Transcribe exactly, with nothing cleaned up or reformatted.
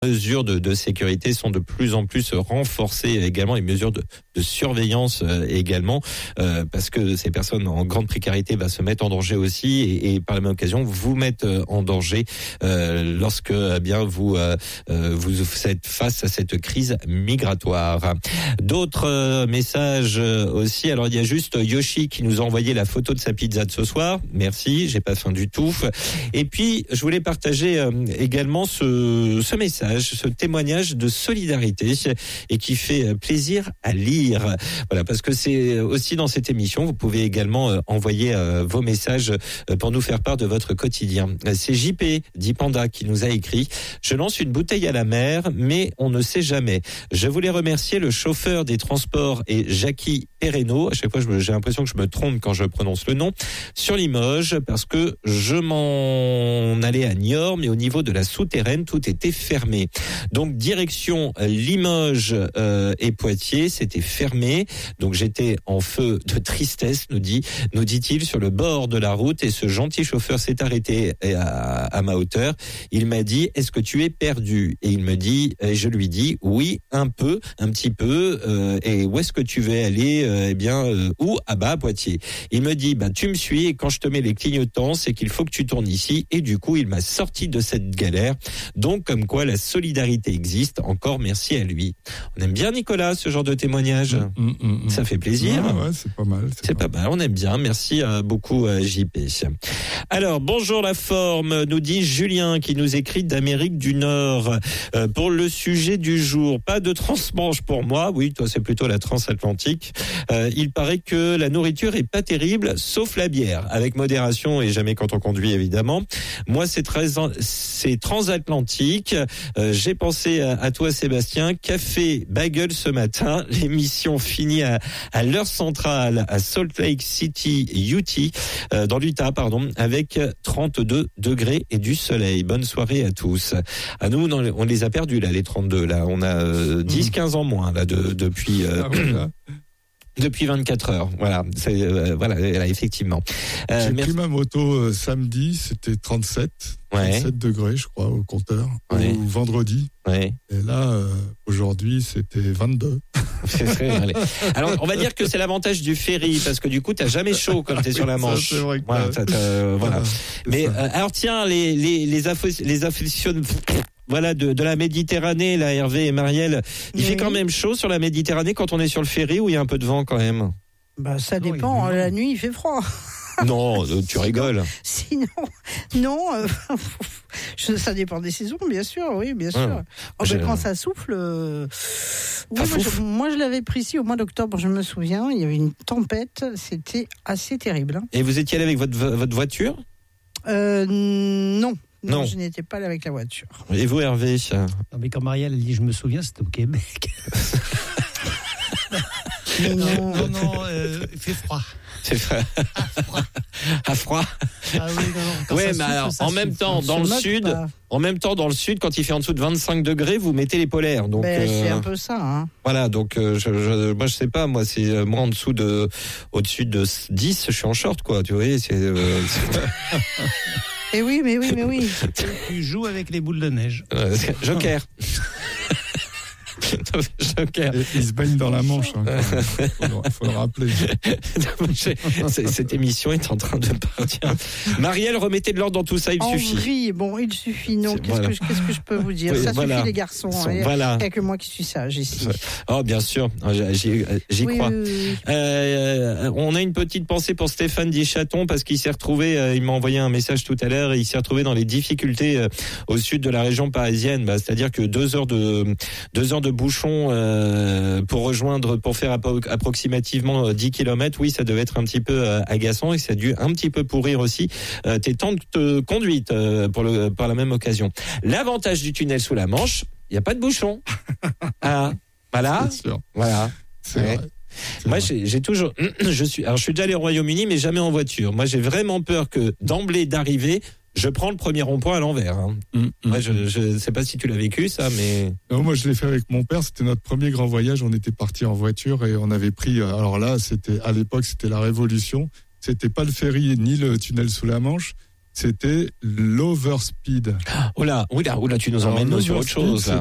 mesures de, de sécurité sont de plus en plus renforcées également, les mesures de, de surveillance euh, également, euh, parce que ces personnes en grande précarité bah, se mettent en danger aussi et, et par la même occasion vous mettent en danger euh, lorsque eh bien vous euh, vous êtes face à cette crise migratoire. D'autres euh, messages aussi. Alors il y a juste Yoshi qui nous a envoyé la photo de sa pizza de ce soir. Merci, j'ai pas faim du tout. Et puis je voulais partager euh, également ce, ce message, ce témoignage de solidarité et qui fait plaisir à lire. Voilà, parce que c'est aussi dans cette émission, vous pouvez également envoyer vos messages pour nous faire part de votre quotidien. C'est J P, dit Panda, qui nous a écrit « Je lance une bouteille à la mer, mais on ne sait jamais. Je voulais remercier le chauffeur des transports et Jackie Perreno, à chaque fois j'ai l'impression que je me trompe quand je prononce le nom, sur Limoges, parce que je m'en allais à Niort, mais au niveau de la souterraine, tout était fermé. Donc direction Limoges euh, et Poitiers, c'était fermé. Donc j'étais en feu de tristesse, nous dit, nous dit-il, sur le bord de la route, et ce gentil chauffeur s'est arrêté à, à ma hauteur. Il m'a dit « Est-ce que tu es perdu ?» Et il me dit, et je lui dis « Oui, un peu, un petit peu. Euh, et où est-ce que tu veux aller euh, Eh bien, euh, où Ah bah à Poitiers. » Il me dit « Bah tu me suis et quand je te mets les clignotants, c'est qu'il faut que tu tournes ici. » Et du coup, il m'a sorti de cette galère. Donc comme quoi la solidarité existe. Encore merci à lui. On aime bien, Nicolas, ce genre de témoignage. Mmh, mmh, mmh. Ça fait plaisir. Ouais, ouais, c'est pas mal. C'est, c'est pas, pas mal. On aime bien. Merci euh, beaucoup, euh, J P. Alors, bonjour la forme, nous dit Julien qui nous écrit d'Amérique du Nord. Euh, pour le sujet du jour, pas de transmanche pour moi. Oui, toi, c'est plutôt la transatlantique. Euh, il paraît que la nourriture est pas terrible, sauf la bière. Avec modération et jamais quand on conduit, évidemment. Moi, c'est très, c'est transatlantique. Euh, j'ai pensé à, à toi, Sébastien. Café, bagel ce matin. L'émission finit à, à l'heure centrale à Salt Lake City, U T, euh, dans l'Utah, pardon, avec trente-deux degrés et du soleil. Bonne soirée à tous. À nous, on, on les a perdus là, les trente-deux. Là, on a euh, dix, quinze ans moins là de, depuis. Euh, ah oui, là. Depuis vingt-quatre heures, voilà, c'est, euh, voilà, là, effectivement. Euh, J'ai merci. pris ma moto euh, samedi, c'était trente-sept, ouais. trente-sept degrés, je crois, au compteur, ouais. ou vendredi. Ouais. Et là, euh, aujourd'hui, c'était vingt-deux. C'est vrai, allez. Alors, on va dire que c'est l'avantage du ferry, parce que du coup, t'as jamais chaud comme t'es sur la Manche. Ça, c'est vrai que voilà, t'as, t'as, voilà. Mais euh, alors, tiens, les les les, affo- les affectionne. Voilà, de, de la Méditerranée, là, Hervé et Marielle. Il oui. fait quand même chaud sur la Méditerranée quand on est sur le ferry ou il y a un peu de vent quand même? Bah, ça dépend. Non, la nuit, il fait froid. Non, tu rigoles. Sinon, non, euh, ça dépend des saisons, bien sûr, oui, bien sûr. Ah, oh, ben, quand ça souffle, euh, oui, moi, je, moi je l'avais pris ici au mois d'octobre, je me souviens, il y avait une tempête, c'était assez terrible. Hein. Et vous étiez allé avec votre, votre voiture? euh, Non. Non, non, je n'étais pas là avec la voiture. Et vous, Hervé? Non, mais quand Marielle dit je me souviens, c'était au Québec. Mais non, non, non, euh, il fait froid. C'est froid. À froid. À froid. Ah oui, non, ouais, mais souffle, alors, en même temps, dans le sud, pas. en même temps, dans le sud, quand il fait en dessous de vingt-cinq degrés, vous mettez les polaires. Donc, ben, euh, c'est un peu ça, hein. Voilà, donc, euh, je, je, moi, je sais pas, moi, c'est, euh, moi, en dessous de, au-dessus de dix, je suis en short, quoi, tu vois, c'est, euh, Et eh oui, mais oui, mais oui. Tu joues avec les boules de neige. Euh, Joker. Joker. Et il se baigne dans la Manche. Hein, il faut, faut le rappeler. Cette émission est en train de partir. Marielle, remettez de l'ordre dans tout ça, il en suffit. Vrille, bon, il suffit. Non, qu'est-ce, voilà. que, qu'est-ce que je peux vous dire? Oui, ça voilà. suffit, les garçons. Sont, hein, voilà. Il n'y a que moi qui suis sage ici. Oh, bien sûr, j'y, j'y oui, crois. Oui, oui. Euh, on a une petite pensée pour Stéphane Dichaton parce qu'il s'est retrouvé, euh, il m'a envoyé un message tout à l'heure, et il s'est retrouvé dans les difficultés euh, au sud de la région parisienne. Bah, c'est-à-dire que deux heures de deux heures de bouchon euh, pour rejoindre, pour faire appro- approximativement dix kilomètres. Oui, ça devait être un petit peu euh, agaçant et ça a dû un petit peu pourrir aussi euh, tes temps de conduite euh, pour le par la même occasion. L'avantage du tunnel sous la Manche, il y a pas de bouchon. Ah, voilà. C'est sûr. Voilà. C'est ouais. vrai. C'est Moi, vrai. j'ai, j'ai toujours, je suis, alors je suis déjà allé au Royaume-Uni, mais jamais en voiture. Moi, j'ai vraiment peur que d'emblée d'arriver, je prends le premier rond-point à l'envers. Hein. Mmh, moi, je, je sais pas si tu l'as vécu ça, mais non, moi je l'ai fait avec mon père. C'était notre premier grand voyage. On était parti en voiture et on avait pris. Alors là, c'était à l'époque, c'était la révolution. C'était pas le ferry ni le tunnel sous la Manche. c'était l'overspeed. Oh là, oui là, oh là, tu nous emmènes sur autre chose. Là.